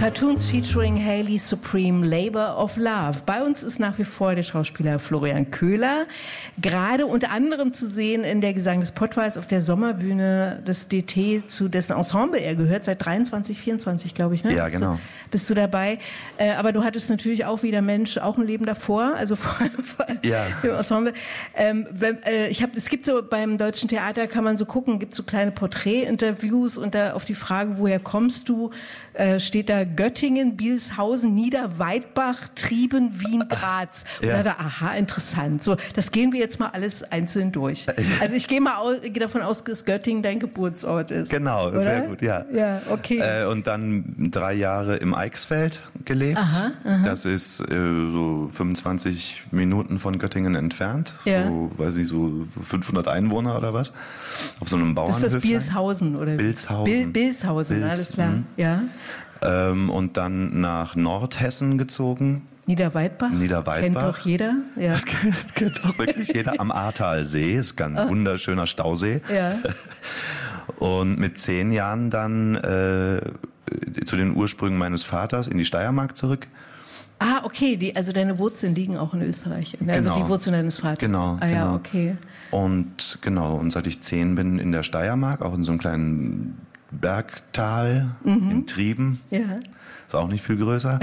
Cartoons featuring Hayley Supreme, Labor of Love. Bei uns ist nach wie vor der Schauspieler Florian Köhler, gerade unter anderem zu sehen in der Gesang des Pottwals auf der Sommerbühne des DT, zu dessen Ensemble er gehört, seit 23, 24, glaube ich, ne? Ja, genau. Bist du dabei? Aber du hattest natürlich auch wie der Mensch auch ein Leben davor, also vor dem Ensemble. Es gibt so beim Deutschen Theater, kann man so gucken, gibt so kleine Porträtinterviews und da auf die Frage, woher kommst du, steht da Göttingen, Bielshausen, Niederweidbach, Trieben, Wien, Graz. Ja. Und da, aha, interessant. So, das gehen wir jetzt mal alles einzeln durch. Also ich gehe davon aus, dass Göttingen dein Geburtsort ist. Genau, oder? Sehr gut, ja. Ja, okay. Und dann 3 Jahre im Eichsfeld gelebt. Aha. Das ist so 25 Minuten von Göttingen entfernt. Ja. So, weiß ich, so 500 Einwohner oder was. Auf so einem Bauernhöflein. Das ist das Bilshausen, oder? Bilshausen, alles klar. Ja. Und dann nach Nordhessen gezogen. Niederweidbach. Kennt doch jeder. Ja. Das kennt doch wirklich jeder. Am Ahrtalsee, ist ein wunderschöner Stausee. Ja. Und mit 10 Jahren dann zu den Ursprüngen meines Vaters in die Steiermark zurück. Ah, okay. Also deine Wurzeln liegen auch in Österreich. Also genau. Die Wurzeln deines Vaters. Genau. Ja, okay. Und seit ich 10 bin in der Steiermark, auch in so einem kleinen Bergtal in Trieben. Ja. Ist auch nicht viel größer.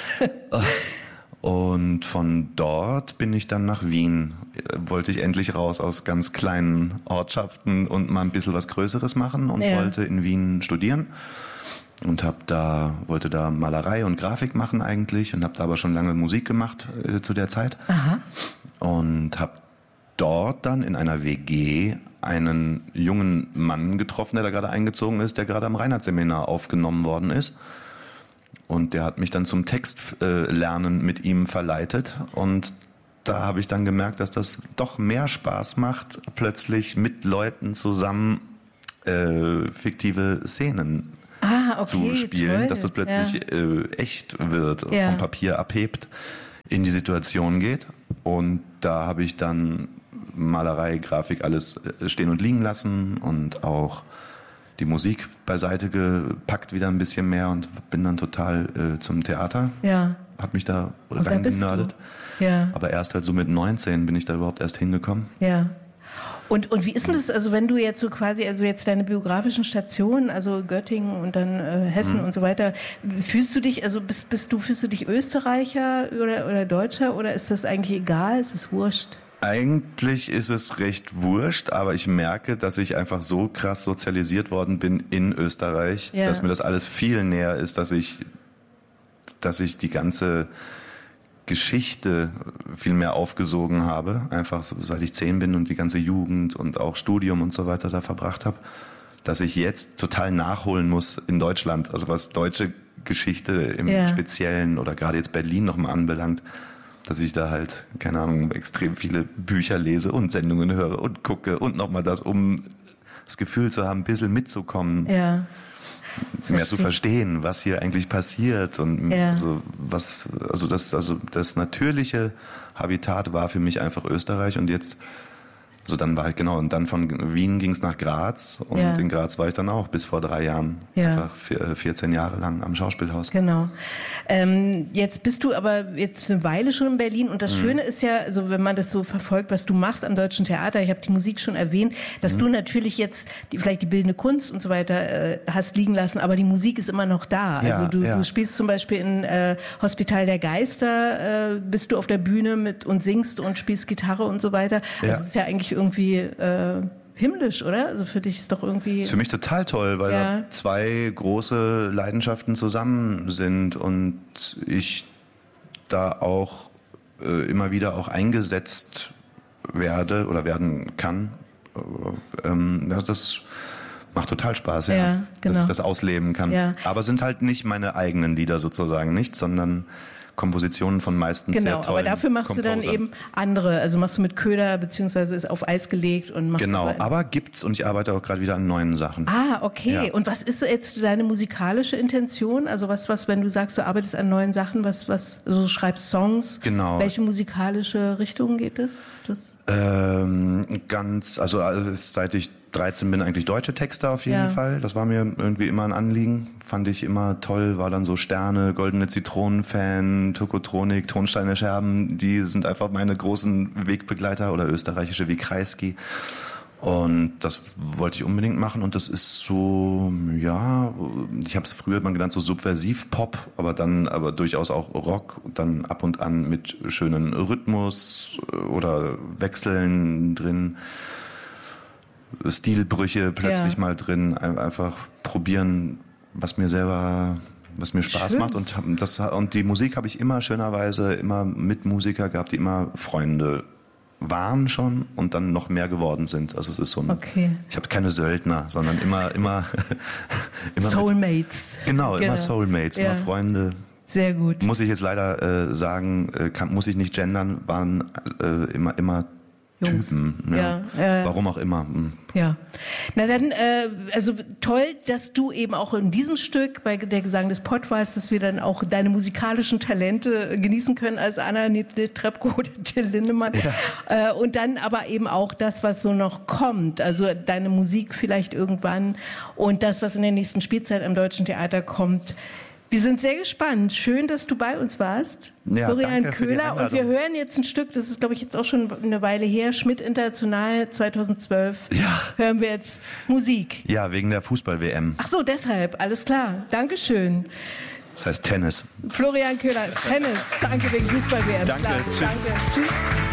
Und von dort bin ich dann nach Wien. Wollte ich endlich raus aus ganz kleinen Ortschaften und mal ein bisschen was Größeres machen und wollte in Wien studieren. Und wollte da Malerei und Grafik machen eigentlich und habe da aber schon lange Musik gemacht zu der Zeit. Aha. Und habe dort dann in einer WG einen jungen Mann getroffen, der da gerade eingezogen ist, der gerade am Reinhardt-Seminar aufgenommen worden ist. Und der hat mich dann zum Textlernen mit ihm verleitet. Und da habe ich dann gemerkt, dass das doch mehr Spaß macht, plötzlich mit Leuten zusammen fiktive Szenen zu spielen, toll. dass das plötzlich echt wird, vom Papier abhebt, in die Situation geht. Und da habe ich dann Malerei, Grafik, alles stehen und liegen lassen und auch die Musik beiseite gepackt wieder ein bisschen mehr und bin dann total zum Theater. Ja. Hab mich da reingenördet. Ja. Aber erst halt so mit 19 bin ich da überhaupt erst hingekommen. Ja. Und wie ist denn das, also wenn du jetzt so quasi, also jetzt deine biografischen Stationen, also Göttingen und dann Hessen und so weiter, fühlst du dich Österreicher oder Deutscher oder ist das eigentlich egal, ist es wurscht? Eigentlich ist es recht wurscht, aber ich merke, dass ich einfach so krass sozialisiert worden bin in Österreich, dass mir das alles viel näher ist, dass ich die ganze Geschichte viel mehr aufgesogen habe, einfach seit ich 10 bin und die ganze Jugend und auch Studium und so weiter da verbracht habe, dass ich jetzt total nachholen muss in Deutschland, also was deutsche Geschichte im Speziellen oder gerade jetzt Berlin nochmal anbelangt, dass ich da halt, keine Ahnung, extrem viele Bücher lese und Sendungen höre und gucke und nochmal das, um das Gefühl zu haben, ein bisschen mitzukommen. Ja. Mehr zu verstehen, was hier eigentlich passiert und das natürliche Habitat war für mich einfach Österreich und jetzt und dann von Wien ging es nach Graz und in Graz war ich dann auch bis vor 3 Jahren, einfach 14 Jahre lang am Schauspielhaus. Genau. Jetzt bist du aber jetzt eine Weile schon in Berlin und das Schöne ist ja, also wenn man das so verfolgt, was du machst am Deutschen Theater, ich habe die Musik schon erwähnt, dass du natürlich jetzt vielleicht die bildende Kunst und so weiter hast liegen lassen, aber die Musik ist immer noch da. Also du spielst zum Beispiel in Hospital der Geister, bist du auf der Bühne und singst und spielst Gitarre und so weiter. Also es ist ja eigentlich irgendwie himmlisch, oder? Also für dich ist doch irgendwie... Ist für mich total toll, weil da 2 große Leidenschaften zusammen sind und ich da auch immer wieder auch eingesetzt werde oder werden kann. Das macht total Spaß, dass ich das ausleben kann. Ja. Aber sind halt nicht meine eigenen Lieder sozusagen, nicht, sondern Kompositionen von meistens sehr tollen Genau, aber dafür machst du dann eben andere, also machst du mit Köhler, beziehungsweise ist auf Eis gelegt und machst... Genau, aber gibt's und ich arbeite auch gerade wieder an neuen Sachen. Ah, okay. Ja. Und was ist jetzt deine musikalische Intention? Also was, wenn du sagst, du arbeitest an neuen Sachen, was so schreibst Songs? Genau. Welche musikalische Richtung geht das? Seit ich 13 bin, eigentlich deutsche Texte auf jeden Fall. Das war mir irgendwie immer ein Anliegen. Fand ich immer toll. War dann so Sterne, Goldene Zitronen-Fan, Tokotronik, Tonsteine Scherben. Die sind einfach meine großen Wegbegleiter oder österreichische wie Kreisky. Und das wollte ich unbedingt machen und das ist so, ja, ich habe es früher mal genannt, so Subversiv-Pop, aber durchaus auch Rock, dann ab und an mit schönen Rhythmus oder Wechseln drin, Stilbrüche plötzlich mal drin, einfach probieren, was mir Spaß macht und die Musik habe ich immer schönerweise immer mit Musiker gehabt, die immer Freunde waren schon und dann noch mehr geworden sind. Also es ist so ein, ich habe keine Söldner, sondern immer Soulmates. Genau, immer Soulmates, immer Freunde. Sehr gut. Muss ich jetzt leider sagen, muss ich nicht gendern, waren immer Jungs. Typen. Ja. Warum auch immer. Ja. Na dann, also toll, dass du eben auch in diesem Stück bei der Gesang des Pottwals, dass wir dann auch deine musikalischen Talente genießen können als Anna Netrebko oder Till Lindemann. Ja. Und dann aber eben auch das, was so noch kommt. Also deine Musik vielleicht irgendwann und das, was in der nächsten Spielzeit am Deutschen Theater kommt. Wir sind sehr gespannt. Schön, dass du bei uns warst, ja, Florian Köhler. Und wir hören jetzt ein Stück, das ist, glaube ich, jetzt auch schon eine Weile her, Schmidt International 2012. Ja. Hören wir jetzt Musik. Ja, wegen der Fußball-WM. Ach so, deshalb. Alles klar. Dankeschön. Das heißt Tennis. Florian Köhler, Tennis. Danke wegen Fußball-WM. Danke, tschüss. Danke, tschüss.